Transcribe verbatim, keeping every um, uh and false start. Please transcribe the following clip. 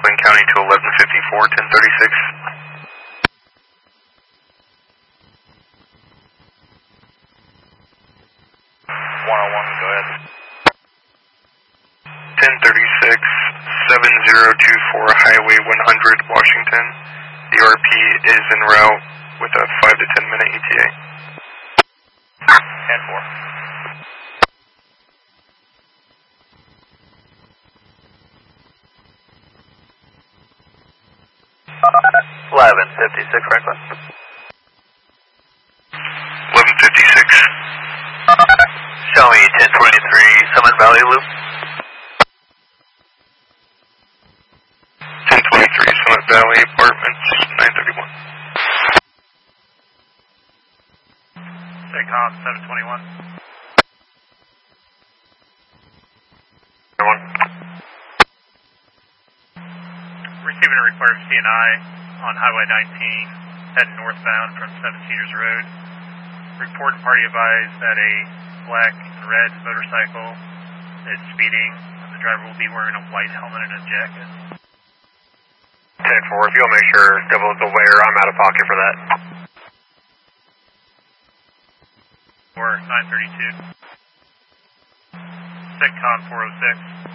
Franklin County to eleven fifty-four, ten thirty-six. one oh one, go ahead. ten thirty-six, seven zero two four Highway one hundred, Washington. The R P is en route with a five to ten minute E T A. ten four. eleven fifty-six, Franklin. eleven fifty-six. Show me ten twenty-three, Summit Valley Loop. ten twenty-three, Summit Valley Apartments, nine thirty-one. Take on seven twenty-one. Receiving a required C N I on Highway nineteen, heading northbound from Seven Cedars Road. Report and party advised that a black and red motorcycle is speeding. The driver will be wearing a white helmet and a jacket. ten four, if you'll make sure Devil's aware, I'm out of pocket for that. Or nine thirty-two. SIGCON four oh six.